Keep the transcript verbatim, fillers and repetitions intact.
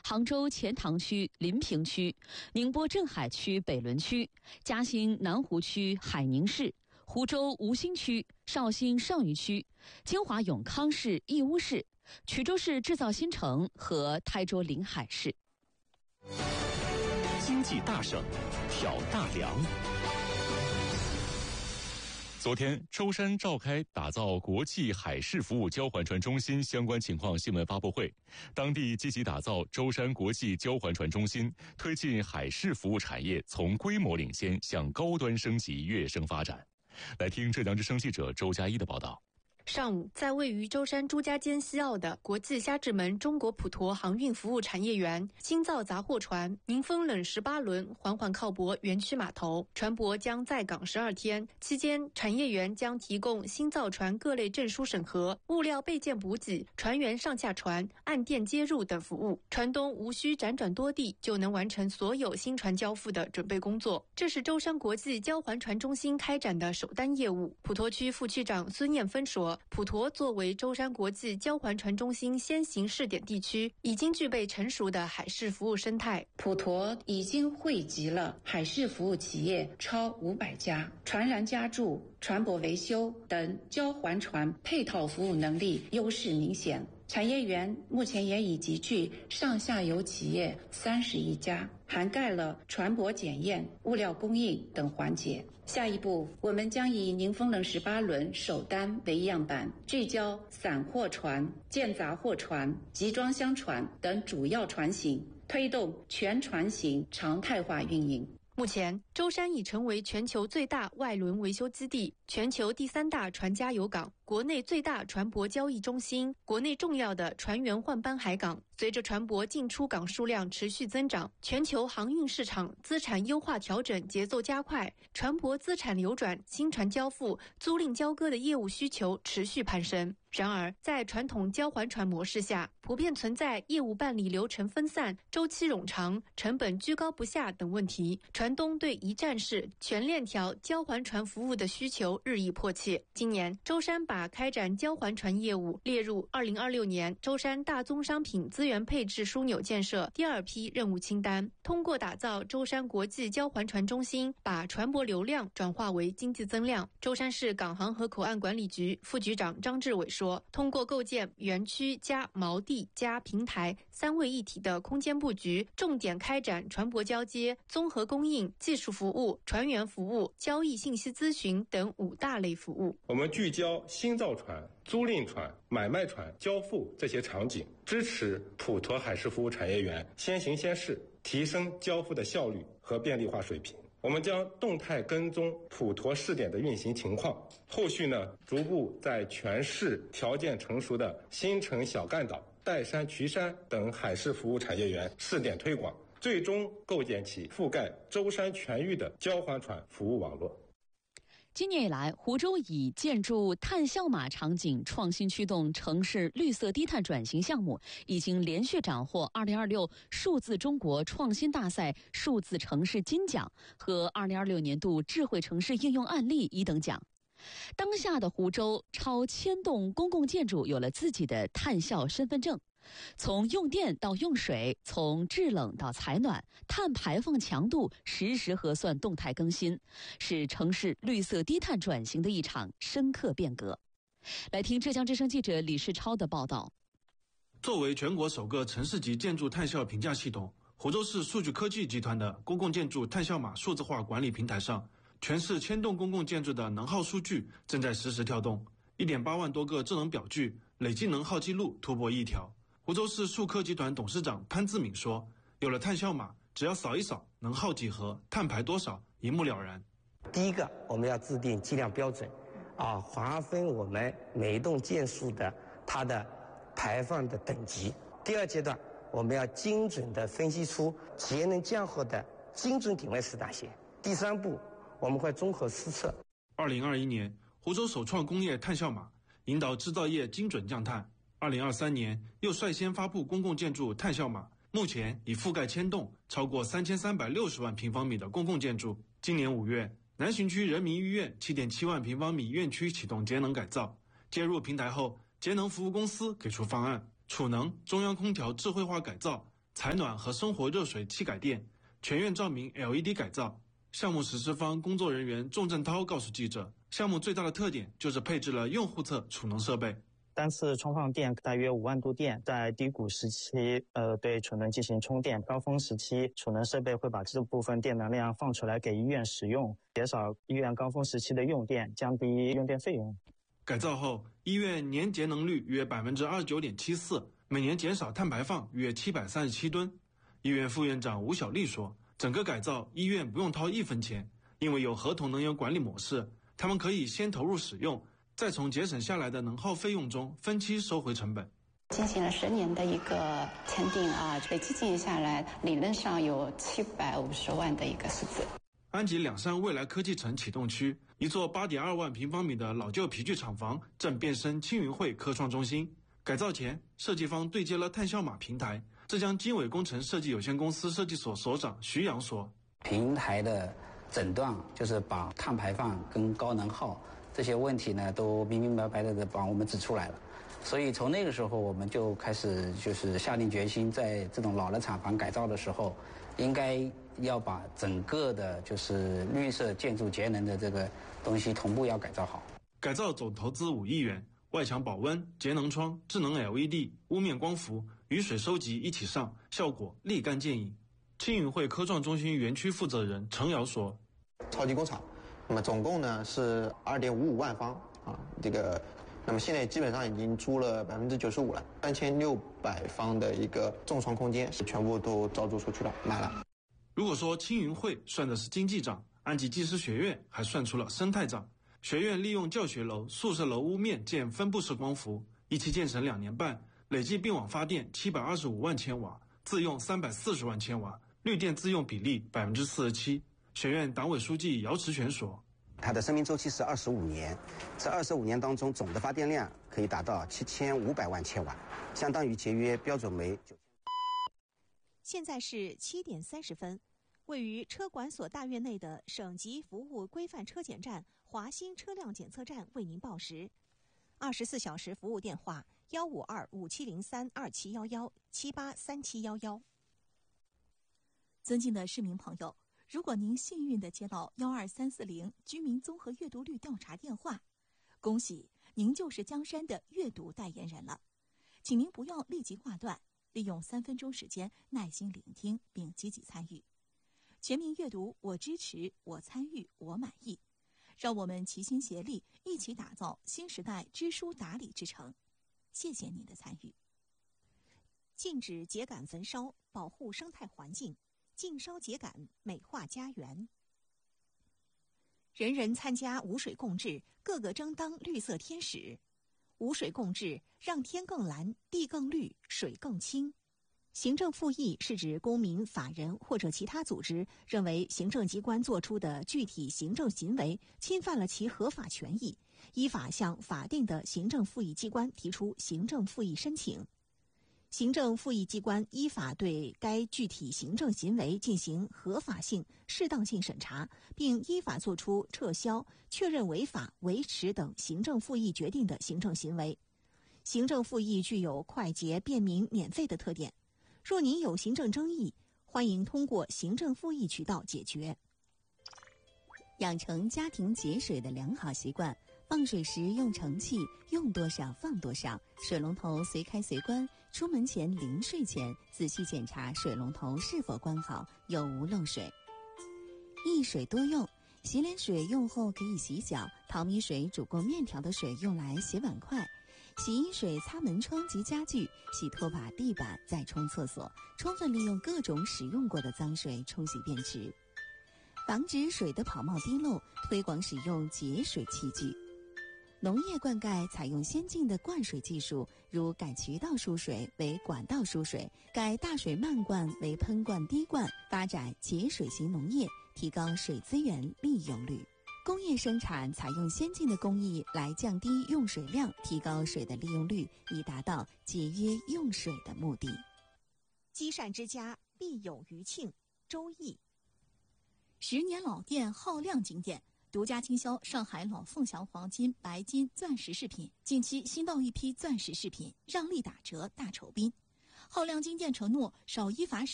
杭州钱塘区、临平区、宁波镇海区北仑区、嘉兴南湖区海宁市、湖州吴兴区、绍兴上虞区、金华永康市义乌市、衢州市制造新城和台州临海市。 经济大省，挑大梁。昨天，舟山召开打造国际海事服务交环船中心相关情况新闻发布会。当地积极打造舟山国际交环船中心，推进海事服务产业从规模领先向高端升级跃升发展。来听浙江之声记者周佳一的报道。 上午，在位于舟山朱家尖西澳的国际虾制门中国普陀航运服务产业园，新造杂货船宁风冷十八轮缓缓靠泊园区码头，船舶将在港十二天。期间，产业园将提供新造船各类证书审核、物料备件补给、船员上下船、岸电接入等服务。船东无需辗转多地就能完成所有新船交付的准备工作。这是舟山国际交环船中心开展的首单业务。普陀区副区长孙艳芬说，普陀作为舟山国际交环船中心先行试点地区，已经具备成熟的海事服务生态。 普陀已经汇集了海事服务企业超五百家，船燃加注、船舶维修等交环船配套服务能力优势明显。产业园目前也已集聚上下游企业三十一家，涵盖了船舶检验、物料供应等环节。下一步，我们将以宁风冷十八轮首单为样板，聚焦散货船、建杂货船、集装箱船等主要船型，推动全船型常态化运营。 目前，舟山已成为全球最大外轮维修基地、全球第三大船加油港、国内最大船舶交易中心、国内重要的船员换班海港。随着船舶进出港数量持续增长，全球航运市场资产优化调整节奏加快，船舶资产流转、新船交付、租赁交割的业务需求持续攀升。然而，在传统交环船模式下，普遍存在业务办理流程分散、周期冗长、成本居高不下等问题。船东对一站式、全链条交环船服务的需求日益迫切。今年，舟山把开展交环船业务列入二零二六年舟山大宗商品资源配置枢纽建设第二批任务清单。通过打造舟山国际交环船中心，把船舶流量转化为经济增量。舟山市港航和口岸管理局副局长张志伟说，通过构建园区加锚地加平台三位一体的空间布局，重点开展船舶交接、综合供应、技术服务、船员服务、交易信息咨询等五大类服务。 我们聚焦新造船、租赁船、买卖船交付这些场景，支持普陀海事服务产业园先行先试，提升交付的效率和便利化水平。我们将动态跟踪普陀试点的运行情况，后续呢，逐步在全市条件成熟的新城小干岛、岱山、衢山等海事服务产业园试点推广，最终构建起覆盖舟山全域的交环船服务网络。 今年以来，湖州以建筑碳效码场景创新驱动城市绿色低碳转型项目，已经连续斩获二零二六数字中国创新大赛数字城市金奖和二零二六年度智慧城市应用案例一等奖。当下的湖州超千栋公共建筑有了自己的碳效身份证，从用电到用水，从制冷到采暖，碳排放强度实时核算，动态更新，是城市绿色低碳转型的一场深刻变革。来听浙江之声记者李世超的报道。 作为全国首个城市级建筑碳效评价系统，湖州市数据科技集团的公共建筑碳效码数字化管理平台上，全市千栋公共建筑的能耗数据正在实时跳动， 一点八万多个智能表具，累计能耗记录突破一条。湖州市数科集团董事长潘自敏说，有了碳效码，只要扫一扫能耗几何、碳排多少，一目了然。 第一个，我们要制定计量标准，啊，划分我们每一栋建筑的它的排放的等级。第二阶段，我们要精准地分析出节能降耗的精准定位是哪些。第三步，我们会综合施测。 二零二一年，湖州首创工业碳效码，引导制造业精准降碳。二零二三年又率先发布公共建筑碳效码，目前已覆盖千栋，超过三千三百六十万平方米的公共建筑。今年五月，南浔区人民医院 七点七万平方米院区启动节能改造，接入平台后，节能服务公司给出方案，储能、中央空调智慧化改造、 采暖和生活热水气改电，全院照明 L E D 改造。项目实施方工作人员仲正涛告诉记者，项目最大的特点就是配置了用户侧储能设备。 单次充放电大约五万度电，在低谷时期，呃，对储能进行充电；高峰时期，储能设备会把这部分电能量放出来给医院使用，减少医院高峰时期的用电，降低用电费用。 改造后，医院年节能率约百分之二十九点七四，每年减少碳排放约七百三十七吨。医院副院长吴小丽说，整个改造医院不用掏一分钱，因为有合同能源管理模式，他们可以先投入使用，再从节省下来的能耗费用中分期收回成本。 进行了十年的一个签订啊，累计经营下来，理论上有七百五十万的一个数字。 安吉两山未来科技城启动区，一座八点二万平方米的老旧皮具厂房正变身青云汇科创中心。改造前，设计方对接了碳效码平台。浙江经纬工程设计有限公司设计所所长徐阳说：“ 平台的诊断就是把碳排放跟高能耗这些问题呢，都明明白白的帮我们指出来了。所以从那个时候，我们就开始就是下定决心，在这种老的厂房改造的时候，应该要把整个的就是绿色建筑节能的这个东西同步要改造好。 改造总投资五亿元，外墙保温、节能窗、智能 L E D、屋面光伏、雨水收集一起上，效果立竿见影。青云汇科创中心园区负责人程瑶说：“ 超级工厂，那么总共呢是二点五五万方啊，这个。”那么现在基本上已经租了百分之九十五了，三千六百方的一个众创空间是全部都招租出去了，满了。 如果说青云汇算的是经济账，安吉技师学院还算出了生态账。学院利用教学楼、宿舍楼屋面建分布式光伏，一期建成两年半，累计并网发电七百二十五万千瓦，自用三百四十万千瓦，绿电自用比例百分之四十七。学院党委书记姚池泉说。 它的生命周期是二十五年，这二十五年当中总的发电量可以达到七千五百万千瓦，相当于节约标准煤九千。 现在是七点三十分，位于车管所大院内的省级服务规范车检站华新车辆检测站为您报时。二十四小时服务电话：幺五二五七零三二七幺幺七八三七幺幺。 尊敬的市民朋友。如果您幸运地接到幺二三四零居民综合阅读率调查电话，恭喜您就是江山的阅读代言人了。请您不要立即挂断，利用三分钟时间耐心聆听并积极参与。全民阅读，我支持，我参与，我满意。让我们齐心协力，一起打造新时代知书达理之城。谢谢您的参与。 禁止秸秆焚烧，保护生态环境。禁烧秸秆，美化家园。人人参加无水共治，个个争当绿色天使。无水共治，让天更蓝，地更绿，水更清。行政复议是指公民、法人或者其他组织认为行政机关作出的具体行政行为侵犯了其合法权益，依法向法定的行政复议机关提出行政复议申请。行政复议机关依法对该具体行政行为进行合法性、适当性审查，并依法作出撤销、确认违法、维持等行政复议决定的行政行为。行政复议具有快捷、便民、免费的特点。若您有行政争议，欢迎通过行政复议渠道解决。 养成家庭节水的良好习惯。放水时用盛器，用多少放多少，水龙头随开随关。出门前、临睡前仔细检查水龙头是否关好，有无漏水。一水多用，洗脸水用后可以洗脚，淘米水煮过面条的水用来洗碗筷，洗衣水擦门窗及家具，洗拖把、地板，再冲厕所，充分利用各种使用过的脏水冲洗便池。防止水的跑冒滴漏，推广使用节水器具。农业灌溉采用先进的灌水技术，如改渠道输水为管道输水，改大水漫灌为喷灌滴灌，发展节水型农业，提高水资源利用率。工业生产采用先进的工艺来降低用水量，提高水的利用率，以达到节约用水的目的。 积善之家必有余庆。周易。 十年老店耗亮金店。独家经销上海老凤祥黄金、白金、钻石饰品，近期新到一批钻石饰品，让利打折大酬宾。 浩亮金店承诺少依法